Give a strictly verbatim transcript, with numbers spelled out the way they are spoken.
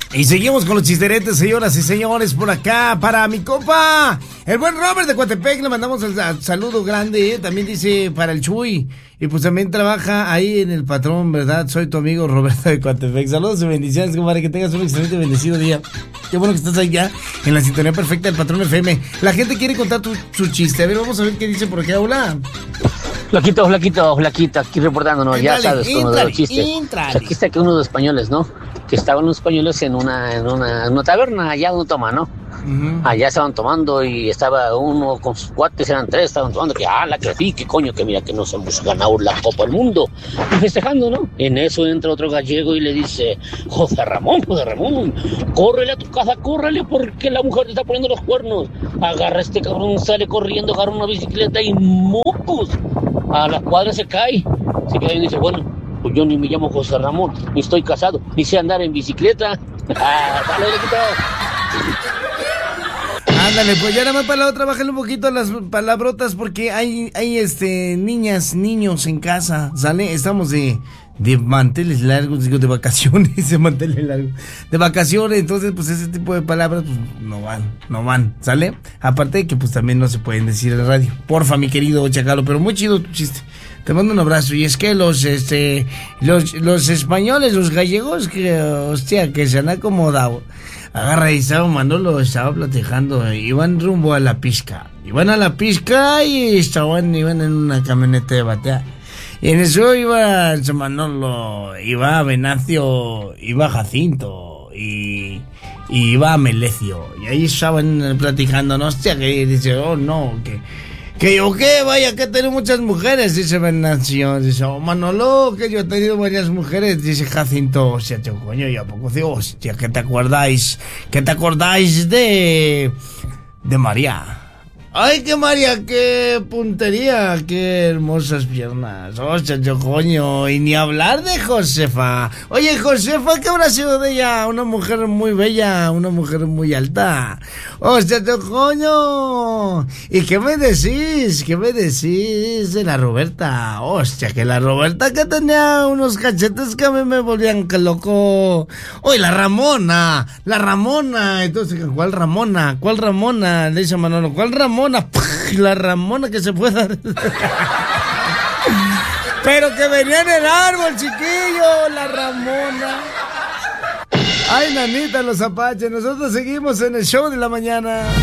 Y seguimos con los chisteretes, señoras y señores, por acá, para mi compa, el buen Robert de Coatepec, le mandamos el saludo grande, ¿eh? También dice para el Chuy, y pues también trabaja ahí en el patrón, ¿verdad? Soy tu amigo Roberto de Coatepec. Saludos y bendiciones, compadre, que tengas un excelente y bendecido día. Qué bueno que estás ahí ya, en la sintonía perfecta del patrón F M. La gente quiere contar tu, su chiste, a ver, vamos a ver qué dice por acá, hola. Flaquito, flaquito, flaquito, aquí reportándonos, Entrale, ya sabes, con lo de los chistes. entrale. Aquí está que unos españoles, ¿no? Que estaban los españoles en una, en una, en una taberna allá donde toman, ¿no? Uh-huh. Allá estaban tomando y estaba uno con sus cuates, eran tres, estaban tomando, que ah, la que sí, que coño, que mira que nos hemos ganado la Copa del Mundo. Y festejando, ¿no? En eso entra otro gallego y le dice, José Ramón, José Ramón, córrele a tu casa, córrele porque la mujer te está poniendo los cuernos. Agarra a este cabrón, sale corriendo, agarra una bicicleta y mocos. A la cuadra se cae, se cae y dice, bueno, pues yo ni me llamo José Ramón, ni estoy casado, ni sé andar en bicicleta. Ah, dale, le quito. Ándale, pues ya nada más para la otra, bájale un poquito las palabrotas porque hay, hay este, niñas, niños en casa, ¿sale? Estamos de, de manteles largos, digo, de vacaciones, de manteles largos, de vacaciones, entonces pues ese tipo de palabras pues no van, no van, ¿sale? Aparte de que pues también no se pueden decir en la radio. Porfa, mi querido Chacalo, pero muy chido tu chiste. Te mando un abrazo. Y es que los, este, los, los españoles, los gallegos, que, hostia, que se han acomodado. Agarra y estaba Manolo, estaba platicando, iban rumbo a la pizca. Iban a la pizca y estaban, iban en una camioneta de batea. Y en eso iba Manolo, iba Venancio, iba Jacinto y, y iba Melecio. Y ahí estaban platicando, no, hostia, que dice, oh no, que... Que yo qué, vaya, que he tenido muchas mujeres, dice Venancio. Dice, oh, Manolo, que yo he tenido varias mujeres, dice Jacinto. O sea, yo, coño, ¿y a poco digo, hostia, que te acordáis? ¿Que te acordáis de... de María? Ay, que María, qué puntería, qué hermosas piernas. Hostia, yo, coño, y ni hablar de Josefa. Oye, Josefa, ¿qué habrá sido de ella? Una mujer muy bella, una mujer muy alta. Hostia, yo, coño. ¿Y qué me decís? ¿Qué me decís de la Roberta? Hostia, que la Roberta que tenía unos cachetes que a mí me volvían que loco. Oye, la Ramona, la Ramona. Entonces, ¿cuál Ramona? ¿Cuál Ramona? Le dice Manolo, ¿cuál Ramona? La Ramona que se puede dar. Pero que venía en el árbol, chiquillo, la Ramona. Ay, nanita, los apaches. Nosotros seguimos en el show de la mañana.